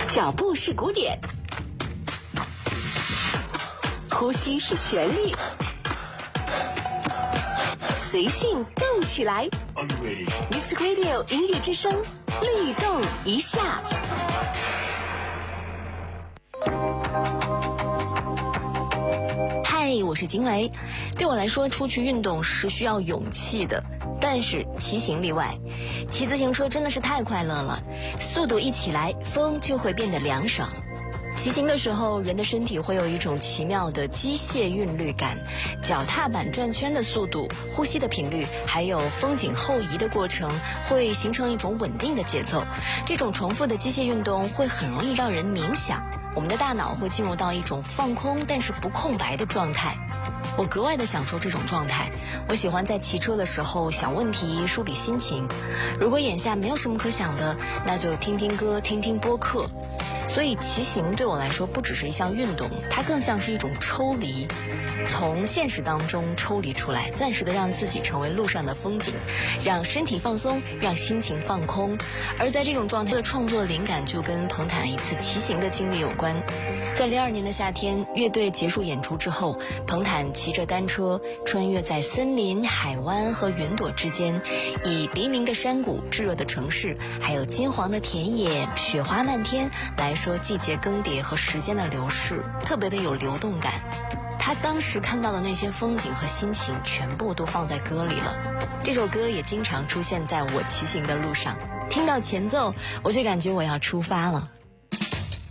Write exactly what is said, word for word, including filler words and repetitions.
脚步是鼓点，呼吸是旋律，随性动起来。Music Radio 音乐之声，律动一下。嗨，我是金雷。对我来说，出去运动是需要勇气的，但是骑行例外。骑自行车真的是太快乐了，速度一起来，风就会变得凉爽。骑行的时候，人的身体会有一种奇妙的机械韵律感，脚踏板转圈的速度、呼吸的频率，还有风景后移的过程，会形成一种稳定的节奏。这种重复的机械运动会很容易让人冥想，我们的大脑会进入到一种放空但是不空白的状态。我格外的享受这种状态。我喜欢在骑车的时候想问题，梳理心情。如果眼下没有什么可想的，那就听听歌，听听播客。所以骑行对我来说不只是一项运动，它更像是一种抽离，从现实当中抽离出来，暂时的让自己成为路上的风景，让身体放松，让心情放空。而在这种状态的创作灵感就跟彭坦一次骑行的经历有关。在零二年的夏天，乐队结束演出之后，彭坦骑着单车穿越在森林、海湾和云朵之间，以黎明的山谷、炙热的城市，还有金黄的田野、雪花漫天来说季节更迭和时间的流逝，特别的有流动感。他当时看到的那些风景和心情全部都放在歌里了。这首歌也经常出现在我骑行的路上，听到前奏我就感觉我要出发了。